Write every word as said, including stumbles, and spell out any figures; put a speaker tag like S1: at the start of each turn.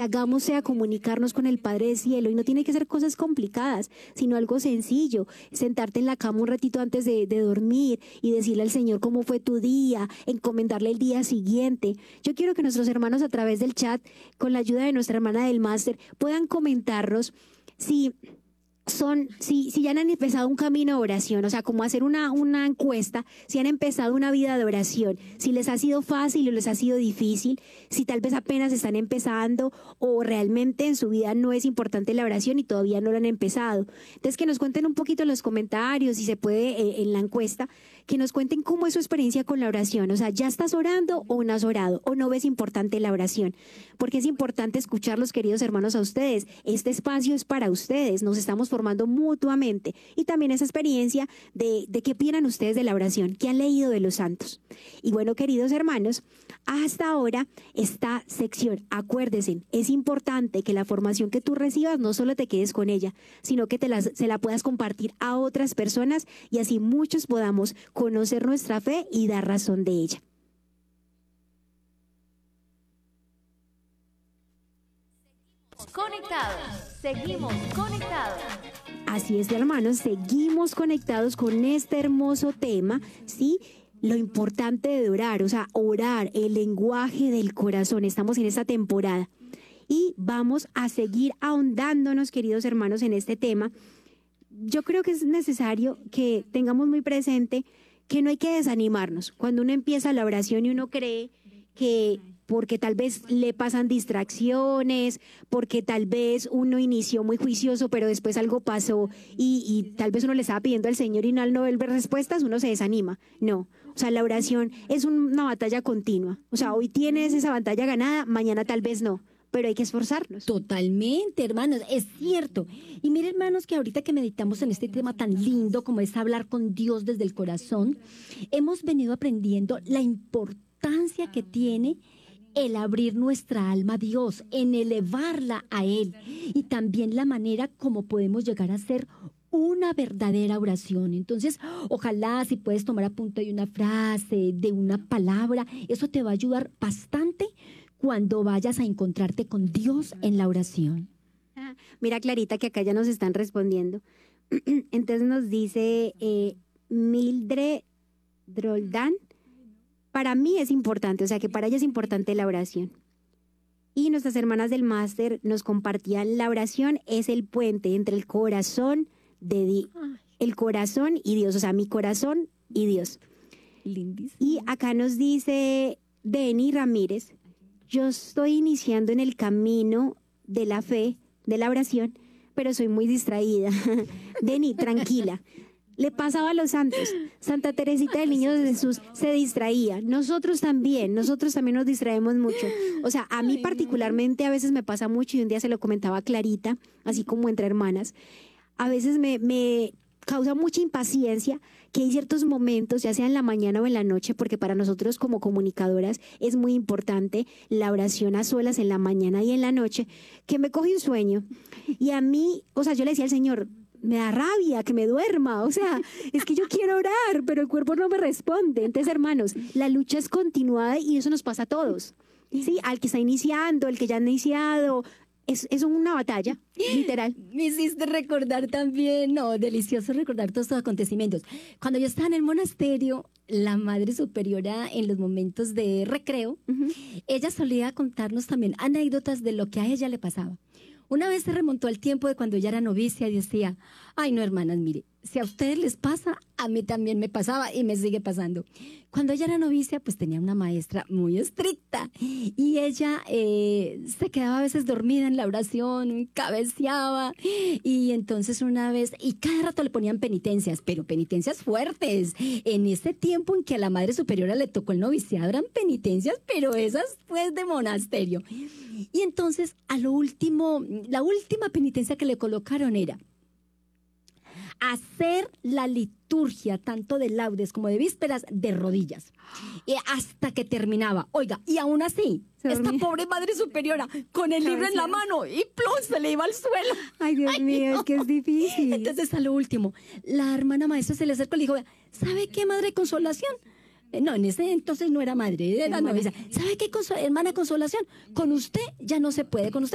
S1: hagamos sea comunicarnos con el Padre del Cielo, y no tiene que ser cosas complicadas, sino algo sencillo, sentarte en la cama un ratito antes de, de dormir y decirle al Señor cómo fue tu día, encomendarle el día siguiente. Yo quiero que nuestros hermanos a través del chat, con la ayuda de nuestra hermana del máster, puedan comentarnos si... son, si, si ya han empezado un camino de oración, o sea, como hacer una, una encuesta, si han empezado una vida de oración, si les ha sido fácil o les ha sido difícil, si tal vez apenas están empezando o realmente en su vida no es importante la oración y todavía no lo han empezado. Entonces, que nos cuenten un poquito en los comentarios, si se puede, eh, en la encuesta, que nos cuenten cómo es su experiencia con la oración. O sea, ¿ya estás orando o no has orado? ¿O no ves importante la oración? Porque es importante escucharlos, queridos hermanos, a ustedes. Este espacio es para ustedes, nos estamos formando mutuamente, y también esa experiencia de, de qué opinan ustedes de la oración, qué han leído de los santos. Y bueno, queridos hermanos, hasta ahora esta sección, acuérdense, es importante que la formación que tú recibas no solo te quedes con ella, sino que te la, se la puedas compartir a otras personas, y así muchos podamos conocer nuestra fe y dar razón de ella.
S2: Conectados, seguimos conectados.
S1: Así es, hermanos, seguimos conectados con este hermoso tema, ¿sí? Lo importante de orar, o sea, orar, el lenguaje del corazón. Estamos en esta temporada y vamos a seguir ahondándonos, queridos hermanos, en este tema. Yo creo que es necesario que tengamos muy presente que no hay que desanimarnos. Cuando uno empieza la oración y uno cree que porque tal vez le pasan distracciones, porque tal vez uno inició muy juicioso, pero después algo pasó y, y tal vez uno le estaba pidiendo al Señor y no al no ver respuestas, uno se desanima. No, o sea, la oración es una batalla continua. O sea, hoy tienes esa batalla ganada, mañana tal vez no, pero hay que esforzarnos.
S3: Totalmente, hermanos, es cierto. Y mire, hermanos, que ahorita que meditamos en este tema tan lindo como es hablar con Dios desde el corazón, hemos venido aprendiendo la importancia que tiene el abrir nuestra alma a Dios, en elevarla a Él, y también la manera como podemos llegar a hacer una verdadera oración. Entonces, ojalá si puedes tomar apunte de una frase, de una palabra, eso te va a ayudar bastante cuando vayas a encontrarte con Dios en la oración.
S1: Ah, mira, Clarita, que acá ya nos están respondiendo. Entonces nos dice eh, Mildred Droldán, para mí es importante, o sea que para ella es importante la oración. Y nuestras hermanas del máster nos compartían, la oración es el puente entre el corazón de Di- el corazón y Dios, o sea, mi corazón y Dios.
S3: Lindísimo.
S1: Y acá nos dice Deni Ramírez, yo estoy iniciando en el camino de la fe, de la oración, pero soy muy distraída. Deni, tranquila. Le pasaba a los santos. Santa Teresita del Niño Jesús se distraía. Nosotros también, nosotros también nos distraemos mucho. O sea, a mí particularmente a veces me pasa mucho, y un día se lo comentaba a Clarita, así como entre hermanas, a veces me, me causa mucha impaciencia que hay ciertos momentos, ya sea en la mañana o en la noche, porque para nosotros como comunicadoras es muy importante la oración a solas en la mañana y en la noche, que me coge un sueño. Y a mí, o sea, yo le decía al Señor, me da rabia que me duerma, o sea, es que yo quiero orar, pero el cuerpo no me responde. Entonces, hermanos, la lucha es continuada y eso nos pasa a todos, ¿sí? Al que está iniciando, el que ya ha iniciado, es, es una batalla, literal.
S3: Me hiciste recordar también, no, delicioso recordar todos estos acontecimientos. Cuando yo estaba en el monasterio, la Madre Superiora, en los momentos de recreo, uh-huh, ella solía contarnos también anécdotas de lo que a ella le pasaba. Una vez se remontó al tiempo de cuando ella era novicia y decía, ay no, hermanas, mire, si a ustedes les pasa, a mí también me pasaba y me sigue pasando. Cuando ella era novicia, pues tenía una maestra muy estricta y ella eh, se quedaba a veces dormida en la oración, cabeceaba, y entonces una vez, y cada rato le ponían penitencias, pero penitencias fuertes. En ese tiempo en que a la Madre Superiora le tocó el noviciado eran penitencias, pero esas pues de monasterio. Y entonces a lo último, la última penitencia que le colocaron era hacer la liturgia tanto de laudes como de vísperas de rodillas, y hasta que terminaba. Oiga, y aún así, esta pobre Madre Superiora con el libro en la mano y plum, se le iba al suelo.
S1: Ay, Dios Ay, mío, no. Es que es difícil.
S3: Entonces, a lo último, la hermana maestra se le acercó y le dijo, ¿sabe qué, Madre Consolación? No, en ese entonces no era madre, era novicia. ¿Sabe qué, hermana Consolación? Con usted ya no se puede, con usted